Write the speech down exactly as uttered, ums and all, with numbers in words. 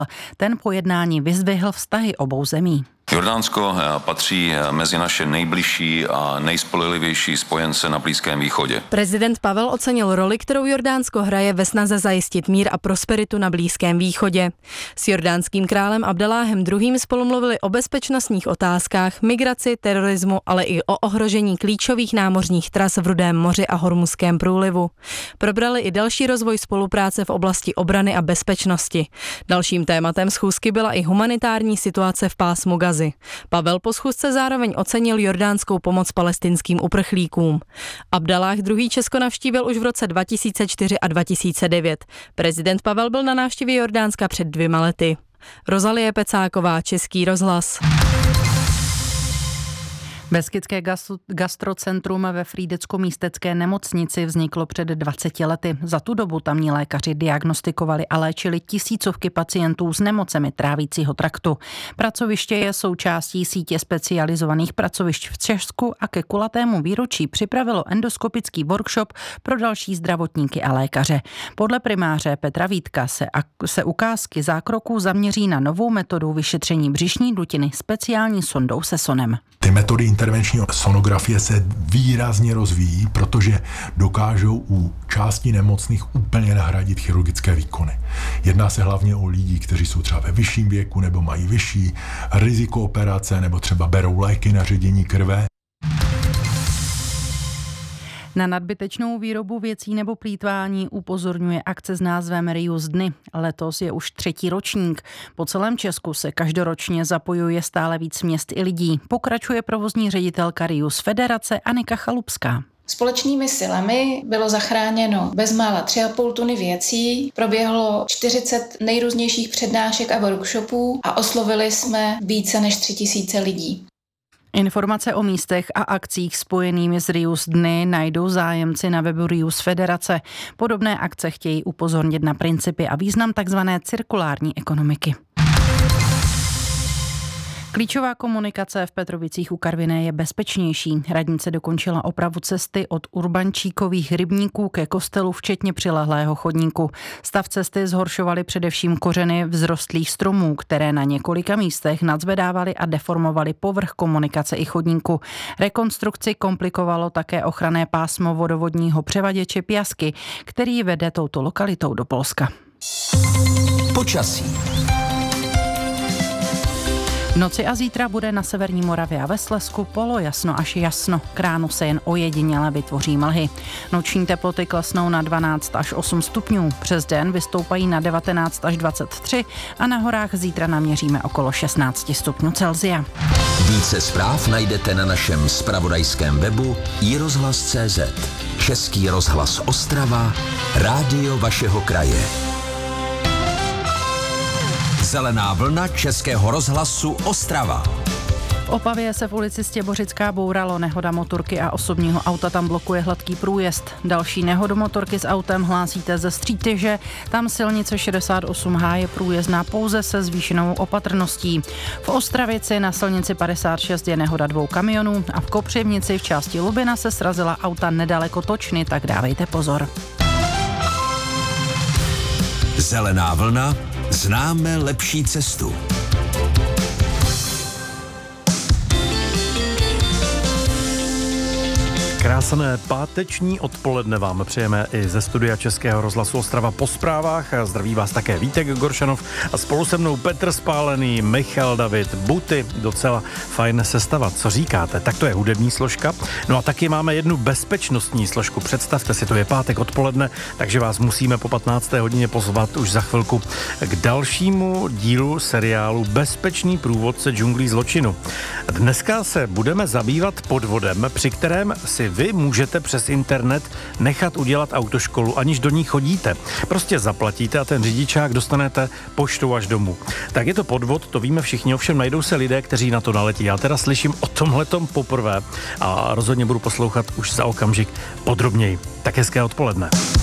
Ten po jednání vyzdvihl vztahy obou zemí. Jordánsko patří mezi naše nejbližší a nejspolehlivější spojence na Blízkém východě. Prezident Pavel ocenil roli, kterou Jordánsko hraje ve snaze zajistit mír a prosperitu na Blízkém východě. S jordánským králem Abdaláhem druhým. spolu mluvili o bezpečnostních otázkách, migraci, terorismu, ale i o ohrožení klíčových námořních tras v Rudém moři a Hormuzském průlivu. Probrali i další rozvoj spolupráce v oblasti obrany a bezpečnosti. Dalším tématem schůzky byla i humanitární situace v pásmu Gazy. Pavel po schůzce zároveň ocenil jordánskou pomoc palestinským uprchlíkům. Abdaláh druhý. Česko navštívil už v roce dva tisíce čtyři a dva tisíce devět. Prezident Pavel byl na návštěvě Jordánska před dvěma lety. Rozalie Pecáková, Český rozhlas. Beskydské gastrocentrum ve Frýdecko-místecké nemocnici vzniklo před dvaceti lety. Za tu dobu tamní lékaři diagnostikovali a léčili tisícovky pacientů s nemocemi trávícího traktu. Pracoviště je součástí sítě specializovaných pracovišť v Česku a ke kulatému výročí připravilo endoskopický workshop pro další zdravotníky a lékaře. Podle primáře Petra Vítka se, se ukázky zákroků zaměří na novou metodu vyšetření břišní dutiny speciální sondou se sonem. Ty metody intervenční sonografie se výrazně rozvíjí, protože dokážou u části nemocných úplně nahradit chirurgické výkony. Jedná se hlavně o lidi, kteří jsou třeba ve vyšším věku nebo mají vyšší riziko operace nebo třeba berou léky na ředění krve. Na nadbytečnou výrobu věcí nebo plýtvání upozorňuje akce s názvem Reuse dny. Letos je už třetí ročník. Po celém Česku se každoročně zapojuje stále víc měst i lidí. Pokračuje provozní ředitelka Reuse Federace Anika Chalupská. Společnými silami bylo zachráněno bezmála tři a půl tuny věcí, proběhlo čtyřicet nejrůznějších přednášek a workshopů a oslovili jsme více než tři tisíce lidí. Informace o místech a akcích spojenými s Reuse dny najdou zájemci na webu Reuse Federace. Podobné akce chtějí upozornit na principy a význam takzvané cirkulární ekonomiky. Klíčová komunikace v Petrovicích u Karviné je bezpečnější. Radnice dokončila opravu cesty od Urbančíkových rybníků ke kostelu, včetně přilehlého chodníku. Stav cesty zhoršovaly především kořeny vzrostlých stromů, které na několika místech nadzvedávaly a deformovaly povrch komunikace i chodníku. Rekonstrukci komplikovalo také ochranné pásmo vodovodního převaděče Piasky, který vede touto lokalitou do Polska. Počasí. V noci a zítra bude na severní Moravě a ve Slezsku polojasno až jasno. K ránu se jen ojediněle vytvoří mlhy. Noční teploty klesnou na dvanáct až osm stupňů. Přes den vystoupají na devatenáct až dvacet tři a na horách zítra naměříme okolo šestnáct stupňů Celsia. Více zpráv najdete na našem zpravodajském webu i rozhlas tečka cé zet. Český rozhlas Ostrava, rádio vašeho kraje. Zelená vlna Českého rozhlasu Ostrava. V Opavě se v ulici Stěbořická bouralo. Nehoda motorky a osobního auta tam blokuje hladký průjezd. Další nehodu motorky s autem hlásíte ze Stříteže. Tam silnice šedesát osm há je průjezdná pouze se zvýšenou opatrností. V Ostravici na silnici padesát šest je nehoda dvou kamionů a v Kopřivnici v části Lubina se srazila auta nedaleko Točny, tak dávejte pozor. Zelená vlna. Známe lepší cestu. Krásné páteční odpoledne vám přejeme i ze studia Českého rozhlasu Ostrava po zprávách. Zdraví vás také Vítek Goršanov a spolu se mnou Petr Spálený, Michal David, Buty, docela fajn sestava. Co říkáte? Tak to je hudební složka. No a taky máme jednu bezpečnostní složku. Představte si, to je pátek odpoledne, takže vás musíme po patnácté hodině pozvat už za chvilku k dalšímu dílu seriálu Bezpečný průvodce džunglí zločinu. Dneska se budeme zabývat podvodem, při kterém si vy můžete přes internet nechat udělat autoškolu, aniž do ní chodíte. Prostě zaplatíte a ten řidičák dostanete poštou až domů. Tak je to podvod, to víme všichni, ovšem najdou se lidé, kteří na to naletí. Já teda slyším o tomhletom poprvé a rozhodně budu poslouchat už za okamžik podrobněji. Tak hezké odpoledne.